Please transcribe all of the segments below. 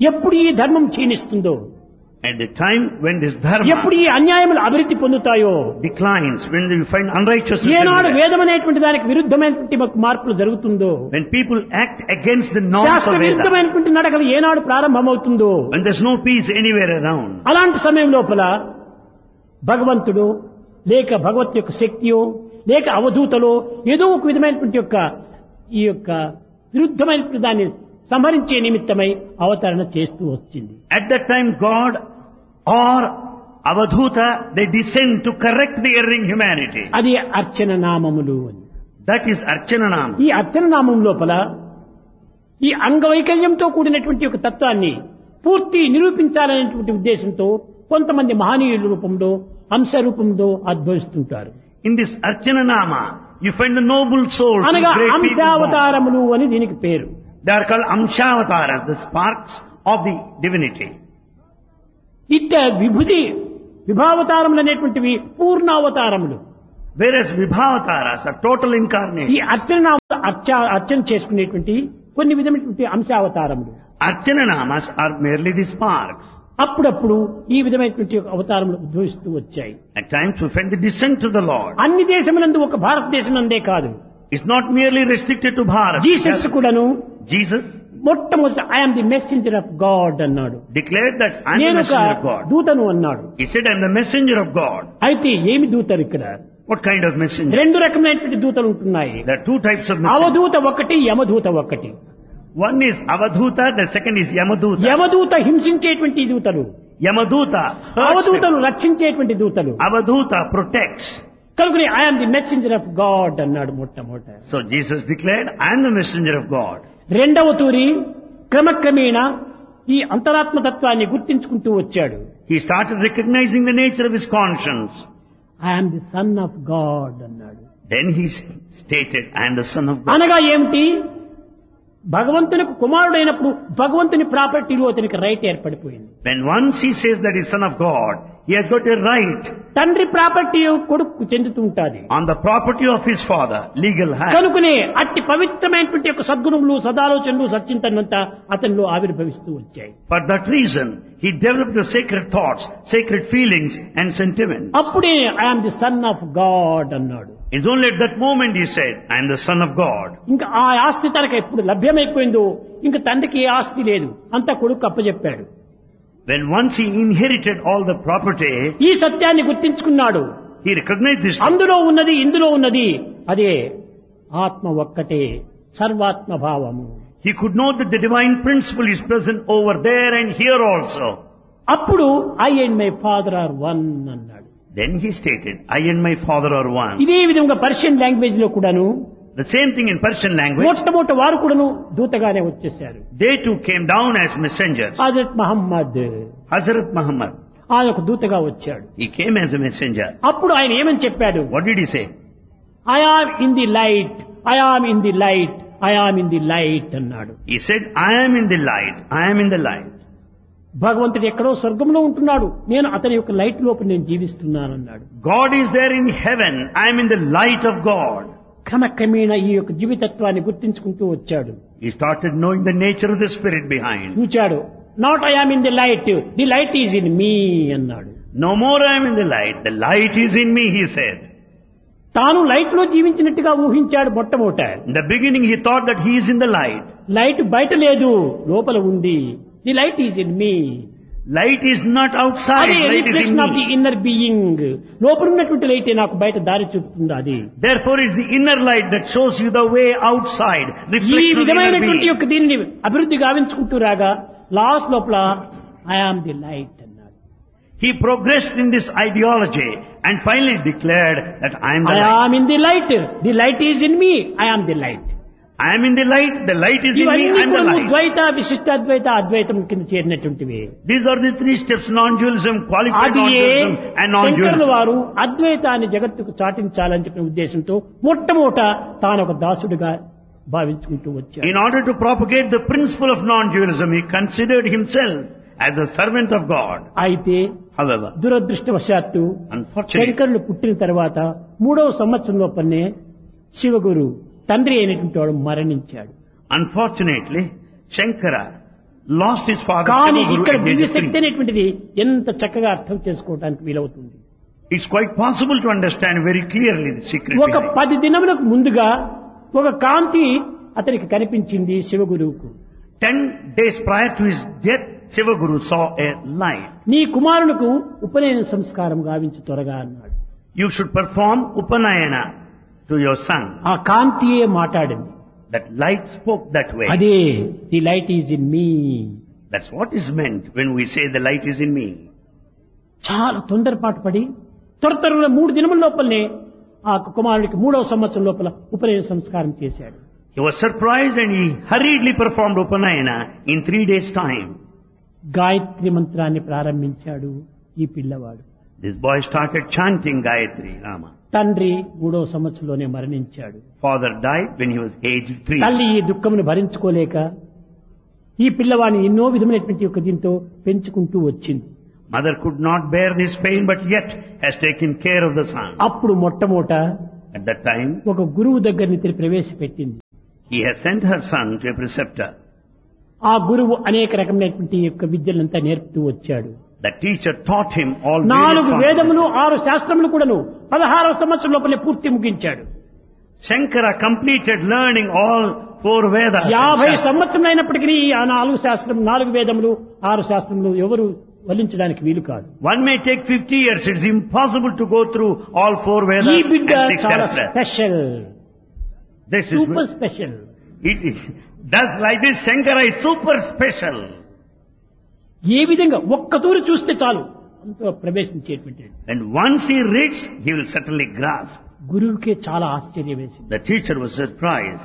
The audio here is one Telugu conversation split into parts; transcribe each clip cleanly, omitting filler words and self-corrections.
ఎప్పుడు ఈ ధర్మం క్షీణిస్తుందో, At the time when this dharma ఎప్పుడు ఈ అన్యాయములు అభివృద్ధి పొందుతాయో, declines, when you find unrighteousness ఏనాడు everywhere, వేదమైనటువంటి దానికి విరుద్ధమైనటువంటి మార్పులు జరుగుతుందో, when people act against the norms శాస్త్ర of Veda, విరుద్ధమైనటువంటి నడకలు ఏనాడు ప్రారంభమవుతుందో, when there's no peace anywhere around, అలాంటి సమయం లోపల భగవంతుడు లేక భగవత్ యొక్క శక్తియో లేక అవధూతలో ఏదో ఒక విధమైనటువంటి ఈ యొక్క విరుద్ధమైనటువంటి దాన్ని సంహరించే నిమిత్తమై అవతరణ చేస్తూ వచ్చింది. at that time God or Avadhuta, they descend to correct the erring humanity. అది అర్చన నామములు అని. That is Archananam. ఈ అర్చన నామం లోపల ఈ అంగవైకల్యంతో కూడినటువంటి ఒక తత్వాన్ని పూర్తి నిరూపించాలనేటువంటి ఉద్దేశంతో కొంతమంది మహనీయుల రూపంలో అంశ రూపంలో ఉద్భవిస్తుంటారు. In this Archananama, you find the noble souls, అనగా great people born. అంశావతారములు అని దీనికి పేరు. They are called Amshavataras, the sparks of the divinity. ఇట్ట విభావతారములు అనేటువంటివి పూర్ణావతారములు. Whereas Vibhavataras are total ఈ incarnation. అర్చన చేసుకునేటువంటి కొన్ని విధమైనటువంటి అంశావతారములు. Archananamas are merely the sparks. అప్పుడప్పుడు ఈ విధమైనటువంటి అవతారములు ఉద్భవిస్తూ వచ్చాయి. At times we find the descent to the Lord. అన్ని దేశములందు ఒక భారతదేశం కాదు. It's not merely restricted to Bharat. Jesus కూడాను Jesus మొట్టమొదట I'm the messenger of God అన్నాడు. declared that I am the నేను ఒక messenger of God. దూతను అన్నాడు. He said, I am the messenger of God. అయితే ఏమి దూతలు ఇక్కడ? What kind of messenger? రెండు రకమైనటువంటి దూతలు ఉంటున్నాయి. There are two types of messengers. అవధూత ఒకటి, యమదూత ఒకటి. One is Avadhuta, the second is Yamaduta. యమదూత హింసించేటువంటి దూతలు, Yamaduta hurts అవధూతలు him. రక్షించేటువంటి దూతలు. Avadhuta protects. కనుకనే I'm the messenger of God అన్నాడు మొట్టమొదట. So Jesus declared, I am the messenger of God. రెండవ తూరి క్రమక్రమేణా ఈ అంతరాత్మ తత్వాన్ని గుర్తించుకుంటూ వచ్చాడు. He started recognizing the nature of his conscience. I'm the son of God అన్నాడు. Then he stated, I am the son of God. అనగా ఏమిటి? భగవంతునికి కుమారుడైనప్పుడు భగవంతుని ప్రాపర్టీలో అతనికి right ఏర్పడిపోయింది. When once he says that he is son of God, he has got a right తండ్రి ప్రాపర్టీ కొడుకు చెందుతూ ఉంటుంది. on the property of his father, legal right. కనుకనే అట్టి పవిత్రమైనటువంటి యొక్క సద్గుణములు, సదాలోచనలు, సచ్చింతనంతా అతనిలో ఆవిర్భవిస్తూ వచ్చాయి. For that reason, he developed the sacred thoughts, sacred feelings and sentiments. అప్పుడే I'm the son of God అన్నాడు. It's only at that moment he said, I am the son of God. ఇంకా ఆ ఆస్తి తనకు ఎప్పుడు లభ్యమైపోయిందో ఇంకా తండ్రికి ఏ ఆస్తి లేదు, అంతా కొడుకు అప్పచెప్పాడు. When once he inherited all the property, ఈ సత్యాన్ని గుర్తించుకున్నాడు. he recognized this. అందులో ఉన్నది, ఇందులో ఉన్నది అదే ఆత్మ ఒక్కటే, సర్వాత్మ భావము. He could know that the divine principle is present over there and here also. అప్పుడు I and my father are one అన్నాడు. Then he stated, I and my father are one. ఇదే విధంగా పర్షియన్ లాంగ్వేజ్ లో కూడాను The same thing in Persian language. మొట్టమొదటి వారు కూడాను దూతగానే వచ్చేశారు. They too came down as messengers. Hazrat Mohammed Hazrat Muhammad, ఆయన ఒక దూతగా వచ్చాడు. he came as a messenger. అప్పుడు ఆయన ఏమని చెప్పాడు? What did he say? I am in the light, I am in the light, I am in the light అన్నాడు. He said, I am in the light, I am in the light. భగవంతుడు ఎక్కడో స్వర్గంలో ఉంటున్నాడు, నేను అతని యొక్క లైట్ లోపల నేను జీవిస్తున్నాను అన్నాడు. God is there in heaven, I am in the light of God. క్రమక్రమేణా ఈ యొక్క జీవితత్వాన్ని గుర్తించుకుంటూ వచ్చాడు. He started knowing the nature of the spirit behind. చూచాడు. Not I am in the light, the light is in me అన్నాడు. No more I am in the light is in me, he said. తాను లైట్ లో జీవించినట్టుగా ఊహించాడు మొట్టమొదట. In the beginning he thought that he is in the light. Light బయట లేదు, లోపల ఉంది. The light is in me. Light is not outside, అది light is in reflection of the me. Inner being. లోపల ఉన్నటువంటి లైటే నాకు బయట దారి చూపుతుంది. అది Therefore is the inner light that shows you the way outside. ఈ Reflection of the inner విధమైనటువంటి being. యొక్క దీన్ని అభివృద్ధి గావించుకుంటూ రాగా లాస్ట్ లోపల ఐ ఆమ్ ది లైట్ అన్నాడు. He progressed in this ideology and finally declared that I am the I light. Am in the light, the light is in me, I am the light. I am in the light is in me, ఇవన్నీ I am the కూడా light. ద్వైత, విశిష్టాద్వైత, అద్వైతం కింద చేరినటువంటివి. These are the three steps, non-dualism, qualified అది non-dualism and శంకరుల non-dualism. వారు అద్వైతాన్ని జగత్తుకు చాటించాలని చెప్పిన ఉద్దేశంతో మొట్టమొదట తాను ఒక దాసుడిగా భావించుకుంటూ వచ్చాడు. In order to propagate the principle of non-dualism, he considered himself as a servant of God. అయితే However, దురదృష్టవశాత్తు unfortunately, శంకరులు పుట్టిన తర్వాత 3వ సంవత్సరం లోపలనే శివగురు తండ్రి అయినటువంటి వాడు మరణించాడు. unfortunately, Shankara lost his father కానీ Shivaguru ఇక్కడ at the age Divya of శక్తి 3. అనేటువంటిది ఎంత చక్కగా అర్థం చేసుకోవడానికి వీలవుతుంది. It's quite possible to understand very clearly the secret ఒక behind. 10 దినములకు ముందుగా ఒక కాంతి అతనికి కనిపించింది శివగురువుకు. 10 days prior to his death, Shivaguru saw a light. నీ కుమారునికి ఉపనయన సంస్కారం గావించి త్వరగా అన్నాడు. You should perform Upanayana to your son. ఆ కాంతియే మాట్లాడింది. That light spoke that way. అదే the light is in me. That's what is meant when we say the light is in me. చాలా తొందరపాటు పడి త్వరగా 3 దినముల లోపలనే ఆ కుమారుడికి 3వ సంవత్సరం లోపల ఉపనయన సంస్కారం చేశాడు. He was surprised and he hurriedly performed Upanayana in 3 days' time. Gayatri మంత్రాన్ని ప్రారంభించాడు ఈ పిల్లవాడు. This boy started chanting Gayatri Rama. తండ్రి 3వ సంవత్సరంలోనే మరణించాడు. Father died when he was aged 3. తల్లి ఈ దుఃఖమును భరించుకోలేక ఈ పిల్లవాడిని ఎన్నో విధమైనటువంటి ఒక దీంతో పెంచుకుంటూ వచ్చింది. Mother could not bear this pain but yet has taken care of the son. అప్పుడు మొట్టమొదట At that time, ఒక గురువు దగ్గర నుంచి ప్రవేశపెట్టింది. he has sent her son to a preceptor. ఆ గురువు అనేక రకమైనటువంటి యొక్క విద్యలంతా నేర్పుతూ వచ్చాడు. The teacher taught him all 4 various వేదములు 6 శాస్త్రములు కూడాను 16వ సంవత్సరం లోపలే పూర్తి ముగించాడు. Shankara completed learning all 4 Vedas. 50 సంవత్సరం అయినప్పటికీ ఆ 4 శాస్త్రం 4 వేదములు 6 శాస్త్రములు ఎవరు వల్లించడానికి వీలు కాదు. One may take 50 years. It's impossible to go through all 4 ఈ Vedas బిడ్డ and 6 చాలా Shastras. Special, This is super special. it is. Thus, like this, Shankara is super special. ఏ విధంగా ఒక్కతూరు చూస్తే చాలు అంత ప్రవేశించేటువంటి And once he reads, he will certainly grasp. గురువుకే చాలా ఆశ్చర్యం వేసింది. The teacher was surprised.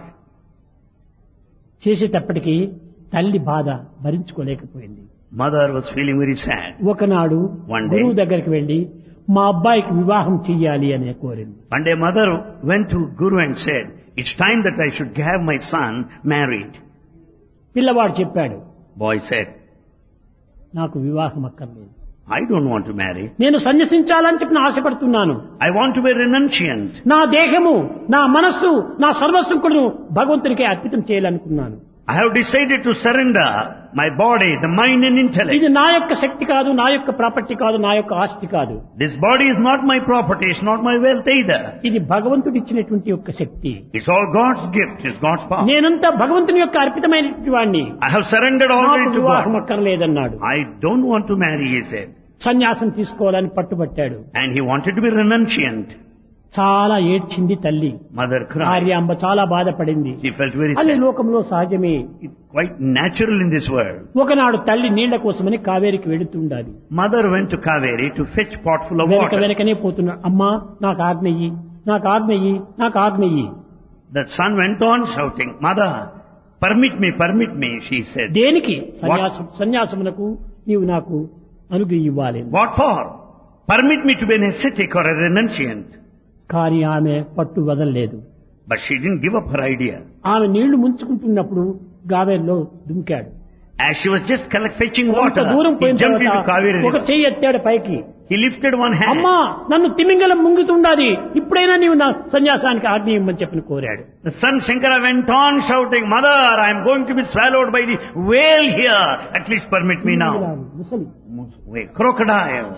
చేసేటప్పటికి తల్లి బాధ భరించుకోలేకపోయింది. Mother was feeling very sad. ఒకనాడు One day. గురువు దగ్గరికి వెళ్లి మా అబ్బాయికి వివాహం చెయ్యాలి అని కోరింది. One day mother went to Guru and said, it's time that I should have my son married. పిల్లవాడు చెప్పాడు, Boy said, నాకు వివాహం అక్కర్లేదు, I don't want to marry. నేను సన్యసించాలని చెప్పి ఆశపడుతున్నాను. I want to be renunciant. నా దేహము, నా మనస్సు, నా సర్వస్వం కూడా భగవంతునికి అర్పితం చేయాలనుకున్నాను. I have decided to surrender my body, the mind and intellect. ఇది నా యొక్క శక్తి కాదు, నా యొక్క ప్రాపర్టీ కాదు, నా యొక్క ఆస్తి కాదు. This body is not my property, it's not my wealth either. ఇది భగవంతుడు ఇచ్చినటువంటి యొక్క శక్తి. It's all God's gift, it's God's power. నేనంతా భగవంతుని యొక్క అర్పితమైనటువంటి వాణ్ణి. I have surrendered already నాకు to వివాహం God. అక్కర్లేదన్నాడు. I don't want to marry, he said. సన్యాసం తీసుకోవాలని పట్టుబట్టాడు. And he wanted to be renunciant. చాలా ఏడ్చింది తల్లి. Mother cried. ఆర్యాంబ చాలా బాధపడింది. She felt very అది sad. లోకంలో సహజమే. It's quite natural in this world. ఒకనాడు తల్లి నీళ్ల కోసమని కావేరికి వెడుతుండాలి. Mother went to Kaveri to fetch pot full of వెనక water. వెనకనే పోతున్నాడు. అమ్మా నాకు ఆజ్ఞయ్యి, నాకు ఆజ్ఞయ్యి, నాకు ఆజ్ఞయ్యి. The son went on shouting, Mother, permit me, she said. దేనికి? సన్యాసమునకు నీవు నాకు అనుజ్ఞ ఇవ్వాలి. What for? Permit me to be an ascetic or a renunciant. కానీ ఆమె పట్టు వదలలేదు. But she didn't give up her idea. ఆమె నీళ్లు ముంచుకుంటున్నప్పుడు గావేరులో దుమికాడు. As she was just fetching కొంత water, దూరం he పోయిన jumped into తర్వాత Kaveri ఒక river. చెయ్యి ఎత్తాడు పైకి. He lifted one hand. అమ్మా నన్ను తిమింగలం ముంగుతుండాలి, ఇప్పుడైనా నీవు నా సన్యాసానికి ఆజ్ఞ ఇవ్వమని చెప్పని కోరాడు. The son Shankara went on shouting, Mother, I am going to be swallowed by the whale here. At least permit me now. ముసలి Crocodile.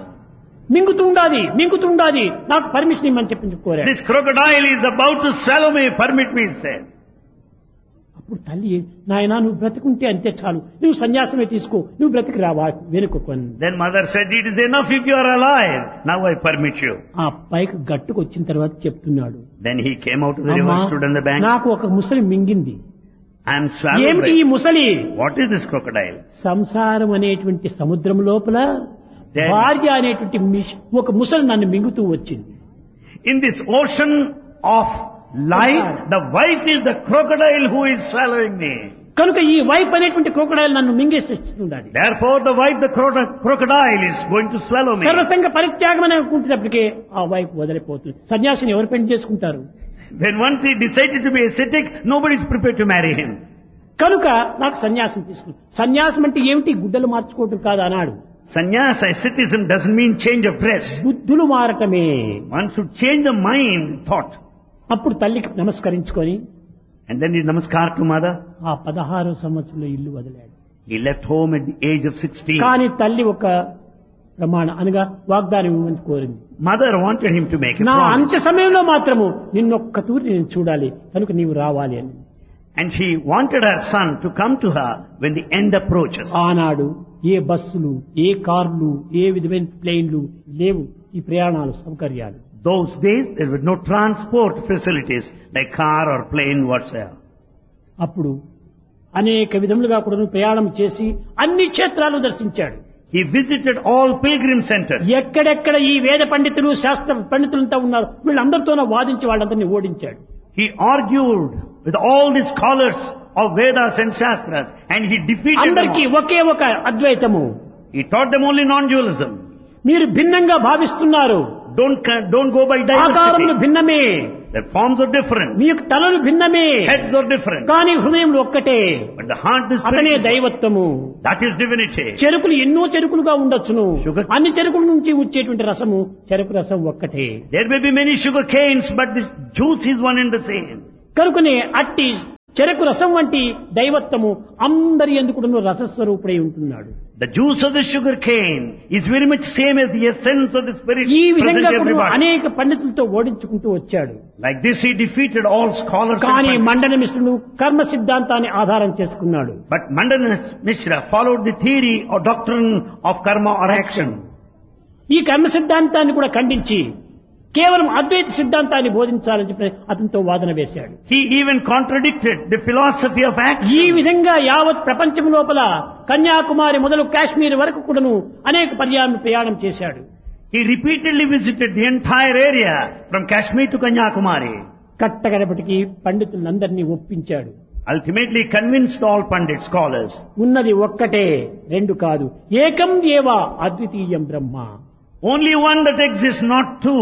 మింగుతుండాలి నాకు పర్మిషన్ ఇవ్వమని చెప్పి కోరాడు. This crocodile is about to swallow me. Permit me, he said. అప్పుడు తల్లి, నాయనా నువ్వు బ్రతుకుంటే అంతే చాలు, నువ్వు సన్యాసమే తీసుకో, నువ్వు బ్రతికి రావా వెనుకొని. Then mother said, it is enough if you are alive. Now I permit you. ఆ పైకి గట్టుకు వచ్చిన తర్వాత చెప్తున్నాడు, Then he came out of the river, అమ్మా stood on the bank. నాకు ఒక ముసలి మింగింది. I am swallowed ఏమిటి ఈ by... ముసలి? What is this crocodile? సంసారం అనేటువంటి సముద్రం లోపల Then- భార్య అనేటువంటి ఒక ముసలి నన్ను మింగుతూ వచ్చింది. In this ocean of life, the wife is the crocodile who is swallowing me. కనుక ఈ వైఫ్ అనేటువంటి క్రోకడైల్ నన్ను మింగేస్తుండాలి. Therefore the wife, the crocodile is going to swallow me. సర్వసంగ పరిత్యాగం అని అనుకుంటున్నప్పటికీ ఆ వైఫ్ వదిలిపోతుంది. సన్యాసిని ఎవరు పెళ్లి చేసుకుంటారు? When once he decided to be ascetic, nobody is prepared to marry him. కనుక నాకు సన్యాసం తీసుకుంది. సన్యాసం అంటే ఏమిటి? గుడ్డలు మార్చుకోవటం కాదు అన్నాడు. Sannyasa, asceticism doesn't mean change of dress. బుద్ధులు మారటమే. One should change the mind, thought. అప్పుడు తల్లికి నమస్కరించుకొని And then he namaskar to mother. ఆ 16వ సంవత్సరంలో ఇల్లు వదిలాడు. He left home at the age of 16. కానీ తల్లి ఒక ప్రమాణ అనగా వాగ్దానం ఇవ్వమని కోరింది. Mother wanted him to make a నా promise. అంత్య సమయంలో మాత్రము నిన్నొక్క తూరి నేను చూడాలి కనుక నీవు రావాలి అని. And she wanted her son to come to her when the end approaches. ఆనాడు ఏ బస్సులు, ఏ కార్లు, ఏ విధమైన ప్లేన్లు లేవు ఈ ప్రయాణాలు సౌకర్యాలు. Those days there were no transport facilities like car or plane whatsoever. అప్పుడు అనేక విధములుగా కూడా ప్రయాణం చేసి అన్ని క్షేత్రాలు దర్శించాడు. He visited all pilgrim centers. ఎక్కడెక్కడ ఈ వేద పండితులు శాస్త్ర పండితులంతా ఉన్నారు వీళ్ళందరితోనూ వాదించి వాళ్ళందరినీ ఓడించాడు. He argued with all the scholars of Vedas and Shastras and he defeated them అందరికీ all. ఒకే ఒక అద్వైతము. He taught them only non-dualism. మీరు భిన్నంగా భావిస్తున్నారు, Don't go by ఆకారములు diversity. భిన్నమే, Their forms are different. మీ యొక్క తలలు భిన్నమే, Heads are different. కానీ హృదయములు ఒక్కటే. But the heart is అతనే spirit. దైవత్వము. That is divinity. చెరుకులు ఎన్నో చెరుకులుగా ఉండొచ్చును, Sugar- అన్ని చెరుకుల నుంచి వచ్చేటువంటి రసము చెరుకు రసం ఒక్కటే. There may be many sugar canes, but the juice is one and the same. కనుకనే అట్టి చెరకు రసం వంటి దైవత్వము అందరి ఎందుకు రసస్వరూపుడై ఉంటున్నాడు. The juice of the sugar cane is very much same as the essence of the spirit ఈ present విధంగా కూడా everybody. అనేక పండితులతో ఓడించుకుంటూ వచ్చాడు. Like this he defeated all scholars. కానీ and మండన మిశ్రుడు కర్మ సిద్ధాంతాన్ని ఆధారం చేసుకున్నాడు. But Mandana Mishra followed the theory or doctrine of karma or action. ఈ కర్మ సిద్ధాంతాన్ని కూడా ఖండించి కేవలం అద్వైత సిద్ధాంతాన్ని బోధించాలని చెప్పి అతనితో వాదన వేశాడు. He even contradicted the philosophy of ఈ action. విధంగా యావత్ ప్రపంచం లోపల కన్యాకుమారి మొదలు కాశ్మీర్ వరకు కూడాను అనేక పర్యాయం ప్రయాణం చేశాడు. He repeatedly visited the entire area from Kashmir to Kanyakumari. కట్టగడపటికి పండితులందరినీ ఒప్పించాడు. Ultimately convinced all Pandit scholars. ఉన్నది ఒక్కటే, రెండు కాదు. ఏకం ఏవ అద్వితీయం బ్రహ్మ. Only one that exists, not two.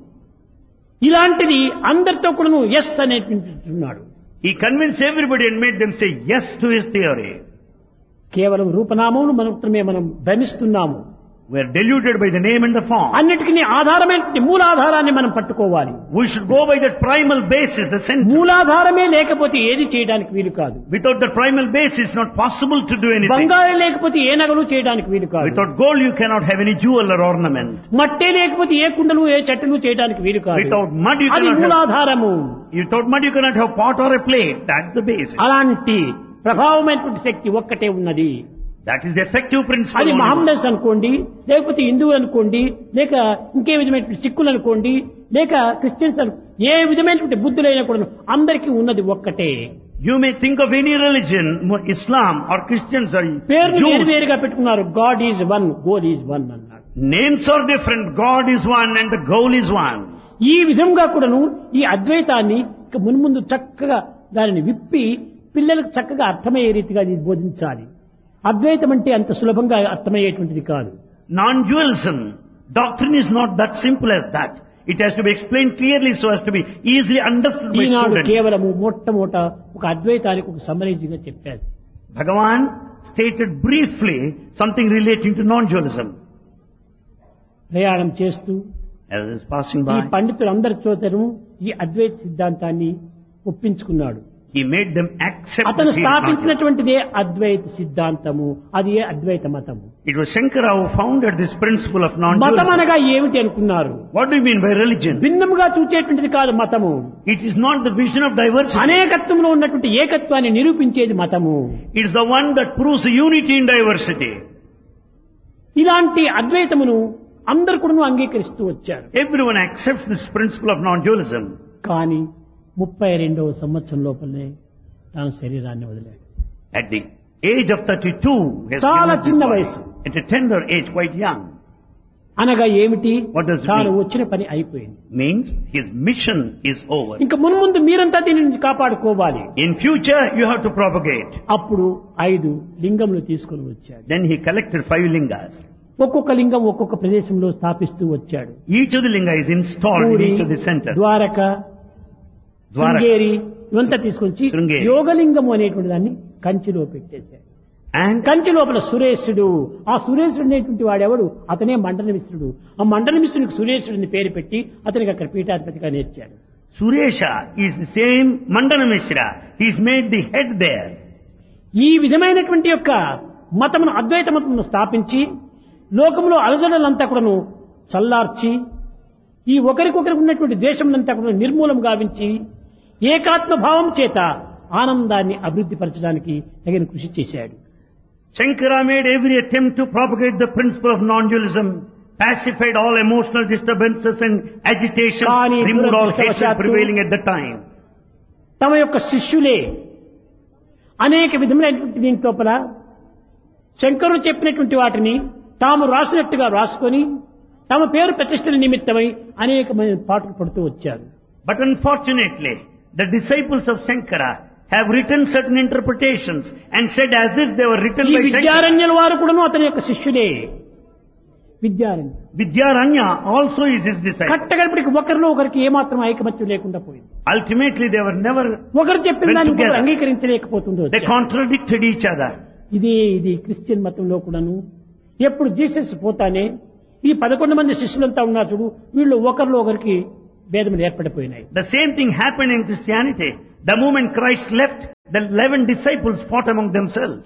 ఇలాంటిది అందరితో కూడాను yes అనేటువంటున్నాడు. He convinced everybody and made them say yes to his theory. కేవలం రూపనామములు మాత్రమే మనం భ్రమిస్తున్నాము. We are deluded by the name and the form. అన్నిటికీ ఆధారమైన మూలాధారాన్ని మనం పట్టుకోవాలి. We should go by that primal basis, the center. మూలాధారమే లేకపోతే ఏది చేయడానికి వీలు కాదు. Without the primal basis, it's not possible to do anything. బంగారం లేకపోతే ఏ నగలు చేయడానికి వీలు కాదు. Without gold, you cannot have any jewel or ornament. మట్టే లేకపోతే ఏ కుండలు ఏ చెట్టులు చేయడానికి వీలు కాదు. Without mud, you అది cannot have. మూలాధారము. Without mud, you cannot have pot or a plate. That's the basis. అలాంటి ప్రభావమైనటువంటి శక్తి ఒక్కటే ఉన్నది. That is the effective principle. అది only. మహమ్మదన్స్ అనుకోండి, లేకపోతే హిందువులు అనుకోండి, లేక ఇంకే విధమైనటువంటి సిక్కులు అనుకోండి, లేక క్రిస్టియన్స్ ఏ విధమైనటువంటి బుద్ధులైనా కూడా అందరికీ ఉన్నది ఒక్కటే. You may think of any religion, Islam or Christians or పేర్లు Jews. వేరువేరుగా పెట్టుకున్నారు. God is one, goal is one అన్నాడు. Names are different. God is one and the goal is one. ఈ విధంగా కూడాను ఈ అద్వైతాన్ని ఇక మున్ముందు చక్కగా దానిని విప్పి పిల్లలకు చక్కగా అర్థమయ్యే రీతిగా ఇది బోధించాలి. అద్వైతం అంటే అంత సులభంగా అర్థమయ్యేటువంటిది కాదు. Non-dualism doctrine is not that simple as that. It has to be explained clearly so as to be easily understood by Eenadu students. కేవలము మొట్టమొదట ఒక అద్వైతానికి ఒక సమ్మరైజ్గా చెప్పారు. Bhagavan stated briefly something relating to non-dualism. ప్రయాణం చేస్తూ As is passing ఈ by, పండితులందరి చోతను ఈ అద్వైత సిద్ధాంతాన్ని ఒప్పించుకున్నాడు. he made them accept అతను that he is non-dual. స్థాపించినటువంటిదే అద్వైత సిద్ధాంతము, అది అద్వైత మతము. It was Shankara who founded this principle of మతం non-dualism. అనగా ఏమిటి అనుకున్నారు? What do you mean by religion? భిన్నముగా చూచేటువంటిది కాదు మతము. It is not the vision of diversity. అనేకత్వంలో ఉన్నటువంటి ఏకత్వాన్ని నిరూపించేది మతము. It is the one that proves unity in diversity. ఇలాంటి అద్వైతమును అందరు కూడా అంగీకరిస్తూ వచ్చారు. Everyone accepts this principle of non-dualism. కానీ 32వ సంవత్సరం లోపలనే తాను శరీరాన్ని వదిలాడు. At the age of 32, he has చాలా given చిన్న his body. వయసు. At a tender age, quite young. అనగా ఏమిటి? What does it తాను mean? వచ్చిన పని అయిపోయింది. Means his mission is over. ఇంకా మున్ముందు మీరంతా దీనిని కాపాడుకోవాలి. In future, you have to propagate. అప్పుడు 5 లింగములు తీసుకొని వచ్చాడు. Then he collected 5 lingas. ఒక్కొక్క లింగం ఒక్కొక్క ప్రదేశంలో స్థాపిస్తూ వచ్చాడు. Each of the linga is installed in puri, each of the centers. Dwaraka, Sringeri ఇవంతా తీసుకొచ్చి శృంగేరి. యోగలింగము అనేటువంటి దాన్ని కంచిలో పెట్టేశాడు. And కంచి లోపల సురేశుడు, ఆ సురేశుడు అనేటువంటి వాడెవడు? అతనే మండన మిశ్రుడు. ఆ మండన మిశ్రుడికి సురేశుడిని పేరు పెట్టి అతనికి అక్కడ పీఠాధిపతిగా నేర్చాడు. Suresha is the same Mandana Mishra. He is made the head there. ఈ విధమైనటువంటి యొక్క మతమును అద్వైత మతమును స్థాపించి లోకంలో అలజడులంతా కూడాను చల్లార్చి ఈ ఒకరికొకరికి ఉన్నటువంటి ద్వేషములంతా కూడా నిర్మూలం గావించి ఏకాత్మ భావం చేత ఆనందాన్ని అభివృద్ధి పరచడానికి తగిన కృషి చేశాడు. Shankara made every attempt to propagate the principle of non-dualism, pacified all emotional disturbances and agitations, Kani removed all hatred దురదృష్టవశాత్తు prevailing at the time. తమ యొక్క శిష్యులే అనేక విధములైనటువంటి దీని లోపల శంకరుడు చెప్పినటువంటి వాటిని తాము రాసినట్టుగా రాసుకొని తమ పేరు ప్రతిష్టల నిమిత్తమై అనేకమైన పాటలు పడుతూ వచ్చారు. But unfortunately, the disciples of Shankara have written certain interpretations and said as if they were written ఈ by Shankara. విద్యారణ్యుల వారు కూడాను అతని యొక్క శిష్యులే. Vidyaranya Vidyaranya also is his disciple. కట్టగడపడికి ఒకరిలో ఒకరికి ఏమాత్రం ఐకమత్యం లేకుండా పోయింది. Ultimately, they were never, ఒకరు చెప్పిన Went దాన్ని ఇంకొకరు together. అంగీకరించలేకపోతుందో they contradicted each other. ఇది క్రిస్టియన్ మతంలో కూడాను ఎప్పుడు జీసస్ పోతానే ఈ 11 మంది శిష్యులంతా ఉన్నారు చూడు, వీళ్ళు ఒకరిలో ఒకరికి భేదములు ఏర్పడిపోయినాయి. The same thing happened in Christianity. The moment Christ left, the 11 disciples fought among themselves.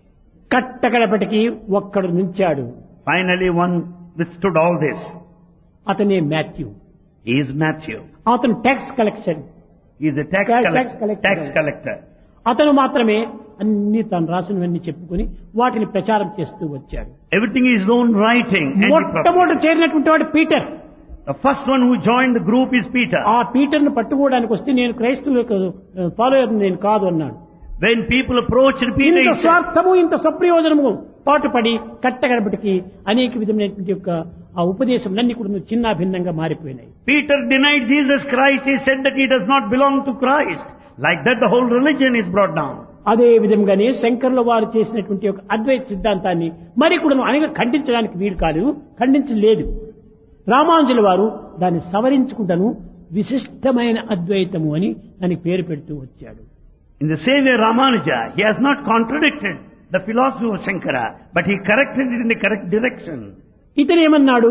కట్టగడపటికి ఒక్కడు నిలిచాడు. Finally, one withstood all this. అతనే మాథ్యూ. He is Matthew. అతను tax collection. He is a tax collector. collector. అతను మాత్రమే అన్ని తాను రాసినవన్నీ చెప్పుకొని వాటిని ప్రచారం చేస్తూ వచ్చాడు. Everything is his own writing. And he propagated. మొట్టమొదటి చేరినటువంటి వాడు Peter. The first one who joined the group is Peter. ఆ పీటర్ను పట్టుకోవడానికి వస్తే నేను క్రైస్తవులకు ఫాలోయర్ నేను కాదు అన్నాడు. When people approached Peter, ఇంత he said, స్వార్థము ఇంత సప్రయోజనము పాటుపడి కట్టగడపటికి అనేక విధమైనటువంటి యొక్క ఆ ఉపదేశంలన్నీ కూడా చిన్న భిన్నంగా మారిపోయినాయి. Peter denied Jesus Christ. He said that he does not belong to Christ. Like that, the whole religion is brought down. అదే విధంగానే శంకరుల వారు చేసినటువంటి ఒక అద్వైత సిద్ధాంతాన్ని మరి కూడా అనేక ఖండించడానికి వీలు కాలేదు, ఖండించలేదు. రామానుజుల వారు దాన్ని సవరించుకుంటాను విశిష్టమైన అద్వైతము అని దానికి పేరు పెడుతూ వచ్చాడు. In the same way, Ramanuja, he has not contradicted the philosophy of Shankara, but he corrected it in the correct direction. ఇతను ఏమన్నాడు,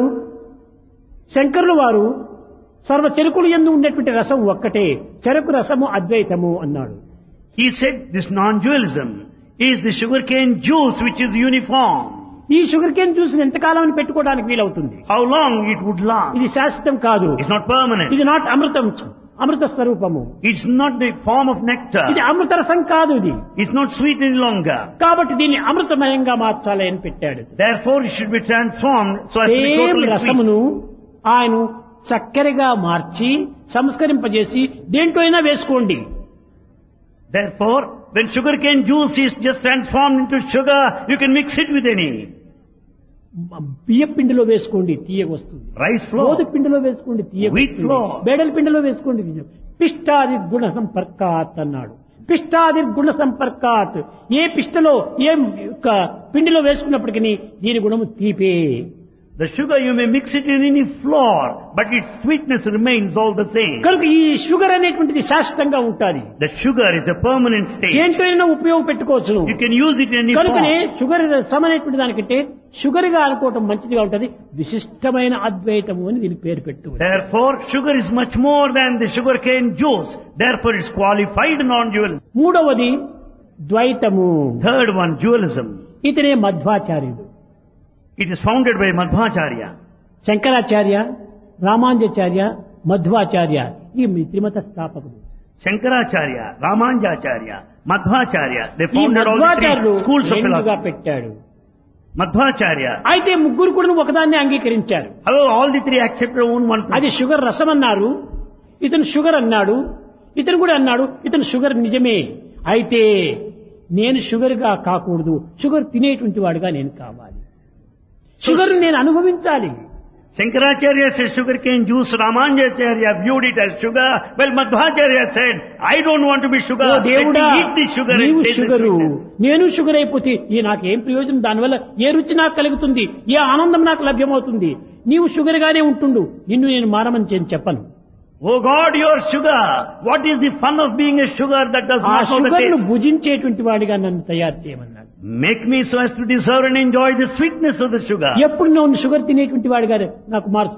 శంకరుల వారు సర్వ చెరుకులు యందు ఉండేటువంటి రసం ఒక్కటే, చెరకు రసము అద్వైతము అన్నాడు. He said this non-dualism is the sugarcane juice which is uniform. ఈ షుగర్ కేన్ జ్యూస్ ఎంతకాలం పెట్టుకోవడానికి వీలవుతుంది? How long it would last? ఇది శాశ్వతం కాదు. It's not permanent. ఇది నాట్ అమృతం, అమృత స్వరూపము. It's not the form of nectar. ఇది అమృత రసం కాదు. ఇది It's not sweet any longer. కాబట్టి దీన్ని అమృతమయంగా మార్చాలి అని పెట్టాడు. Therefore, it should be transformed so as to be same totally sweet. రసమును ఆయన చక్కెరగా మార్చి సంస్కరింపజేసి దేంట్లో అయినా వేసుకోండి. Therefore, when sugarcane juice is just transformed into sugar, you can mix it with any. బియ్య పిండిలో వేసుకోండి, తీయగా వస్తుంది. Rice flour. గోధుమ పిండిలో వేసుకోండి, తీయగా Wheat వస్తుంది. flour. బేడల పిండిలో వేసుకోండి. పిష్టాది గుణ సంపర్కాత్ అన్నాడు. పిష్టాది గుణ సంపర్కాత్, ఏ పిష్టలో ఏ పిండిలో వేసుకున్నప్పటికీ దీని గుణము తీపే. The sugar you may mix it in any flour, but its sweetness remains all the same. కనుక ఈ షుగర్ అనేటువంటిది శాశ్వతంగా ఉంటుంది. The sugar is a permanent state. ఏంటైనా ఉపయోగపెట్టుకోవచ్చు. You can use it in any కనుకనే form. షుగర్ రసం అనేటువంటి దానికంటే షుగర్ గా అనుకోవటం మంచిదిగా ఉంటుంది. విశిష్టమైన అద్వైతము అని దీనికి పేరు పెట్టు. Therefore, sugar is much more than the sugarcane juice. Therefore, it's qualified non-dualism. మూడవది ద్వైతము. Third one, dualism. ఇతనే మధ్వాచార్యుడు. It is founded by Madhvacharya. Shankaracharya, Ramanujacharya, Madhvacharya ఈ త్రిమత స్థాపకుడు. Shankaracharya, Ramanujacharya, Madhvacharya, they ఈ founded all the మధ్వాచార్యుడు three schools of రెండుగా philosophy. పెట్టాడు. Madhvacharya, అయితే ముగ్గురు కూడా ఒకదాన్ని అంగీకరించారు. however, all the three accepted one అది షుగర్ రసం అన్నారు, ఇతను షుగర్ అన్నాడు, ఇతను కూడా అన్నాడు ఇతను షుగర్ నిజమే, అయితే నేను షుగర్ గా కాకూడదు, షుగర్ తినేటువంటి వాడుగా నేను కావాలి, షుగర్ నేను అనుభవించాలి. Shankaracharya says sugarcane juice, Ramanujacharya viewed it as sugar. Well, Madhvacharya said, I don't want to be sugar. Oh Let దేవుడా, me eat this sugar నీవు and taste the sugar, sweetness. నేను షుగర్ అయిపోతే ఈ నాకేం ప్రయోజనం, దానివల్ల ఏ రుచి నాకు కలుగుతుంది, ఏ ఆనందం నాకు లభ్యమవుతుంది, నీవు షుగర్ గానే ఉంటుండు, నిన్ను నేను మారమని చెప్పను. Oh God, you are sugar. What is the fun of being a sugar that does ఆ not know the షుగర్ ను taste? భుజించేటువంటి వాడిగా నన్ను తయారు చేయమన్నాడు. Make me so as to deserve and enjoy the sweetness of the sugar. ఎప్పుడు నువ్వు షుగర్ తినేటువంటి వాడిగా నాకు మార్చుతావు,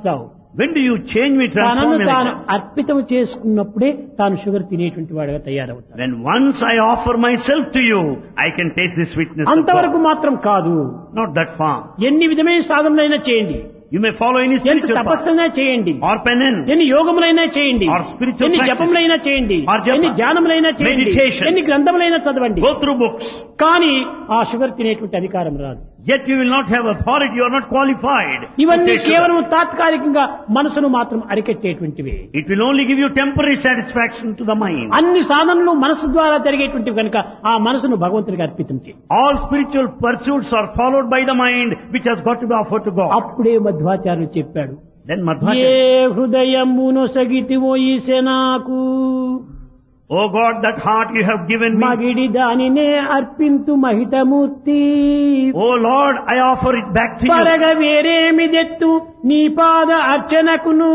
When do you change me, transform తనను me? తాను Like that? అర్పితం చేసుకున్నప్పుడే తాను షుగర్ తినేటువంటి వాడుగా తయారవుతాడు. When once I offer myself to you, I can taste the sweetness of అంతవరకు God. మాత్రం కాదు. Not that far. ఎన్ని విధమైన సాధనలైనా చేయండి, You may follow any ఎంత spiritual path తపస్సైనా చేయండి, or penance. ఎన్ని యోగములైనా చేయండి, Or spiritual ఎన్ని practice. జపములైనా చేయండి, Or japa. ఎన్ని ధ్యానములైనా చేయండి, Meditation. ఎన్ని గ్రంథములైనా చదవండి, Go through books. కానీ ఆ షుగర్ తినేటువంటి అధికారం రాదు. Yet you will not have authority. You are not qualified. to ఇవన్నీ taste sugar. కేవలం తాత్కాలికంగా మనసును మాత్రం అరికెట్టేటువంటివి. It will only give you temporary satisfaction to the mind. అన్ని సాధనలు మనసు ద్వారా జరిగేటువంటివి కనుక ఆ మనసును భగవంతునికి అర్పితం చేయి. All spiritual pursuits are followed by the mind, which has got to be offered to God. అప్పుడే మధ్వాచార్యులు చెప్పాడు, Then ఏ Madhvacharya, హృదయమును సగితివో ఈశనాకు oh God, that heart you have given me. మగిడి దానినే అర్పింతు మహితమూర్తి. Oh Lord, I offer it back to you. పరగ వేరేమిదెత్తు నీ పాద అర్చనకును.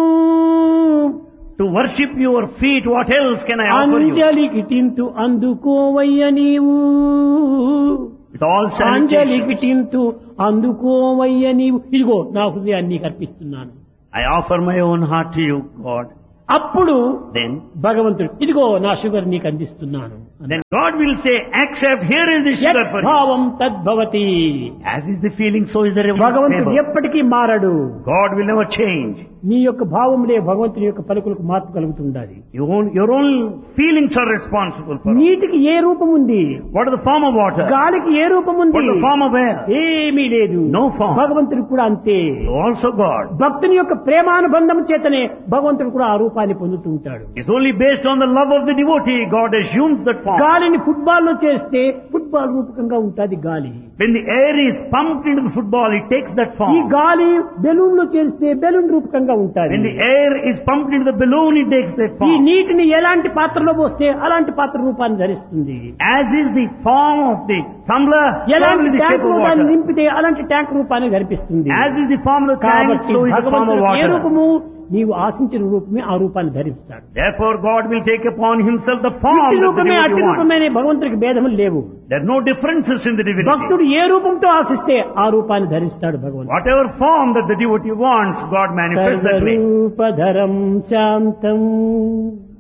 To worship your feet, what else can I offer you? అంజలి కిటింతు అందుకోవయ్య నీవు. With all అంజలి salutation, కిటింతు అందుకోవయ్య నీవు. ఇదిగో నా హృదయాన్ని నీకు అర్పిస్తున్నాను. I offer my own heart to you, God. అప్పుడు Then భగవంతుడు ఇదిగో నా షుగర్ నీకు అందిస్తున్నాను. God will say, accept, here is the sugar for you. భావం తద్భవతి. As is the feeling, so is the భగవంతుడు response. ఎప్పటికీ మారడు. God will never change. నీ యొక్క భావములే భగవంతుని యొక్క పలుకులకు మార్పు కలుగుతుండాలి. Your own feelings are responsible for it. నీటికి ఏ రూపం ఉంది? What is the form of water? గాలికి ఏ రూపం ఉంది? What is the form of air? ఏమీ లేదు. No form. భగవంతుడికి కూడా అంతే. So also God. భక్తుని యొక్క ప్రేమానుబంధం చేతనే భగవంతుడు కూడా ఆ రూపాన్ని పొందుతూ ఉంటాడు. It's only based on the love of the devotee, God assumes that form. గాలిని ఫుట్బాల్ లో చేస్తే ఫుట్బాల్ రూపకంగా ఉంటుంది గాలి. When the air is pumped into the football, it takes that ఈ form. గాలి బెలూన్ లో చేస్తే బెలూన్ రూపకంగా ఉంటుంది. When the air is pumped into the balloon, it takes that ఈ form. నీటిని ఎలాంటి పాత్రలో పోస్తే అలాంటి పాత్ర రూపాన్ని ధరిస్తుంది. As is the form of the tumbler, so ఎలాంటి is the shape tank of లో దాన్ని water. నింపితే అలాంటి ట్యాంక్ రూపాన్ని ధరిపిస్తుంది. As is the form of the tank, కాబట్టి so is the form of భగవంతుడు ఏ water. రూపము నీవు ఆశించిన రూపమే ఆ రూపాన్ని ధరిస్తాడు. Therefore, God will take upon Himself the form ఇట్టి that the రూపమే అట్టి devotee wants. రూపమే అనే భగవంతుడికి భేదములు లేవు. There are no differences in the divinity. భక్తుడు ఏ రూపంతో ఆశిస్తే ఆ రూపాన్ని ధరిస్తాడు భగవంతుడు. Whatever form that the devotee wants, God manifests that way. సర్వరూపధరం శాంతం